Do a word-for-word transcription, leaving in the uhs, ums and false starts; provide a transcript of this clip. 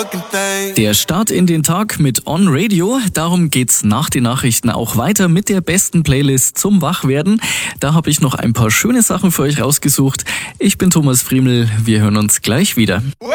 Der Start in den Tag mit On Radio. Darum geht's nach den Nachrichten auch weiter mit der besten Playlist zum Wachwerden. Da habe ich noch ein paar schöne Sachen für euch rausgesucht. Ich bin Thomas Friemel. Wir hören uns gleich wieder.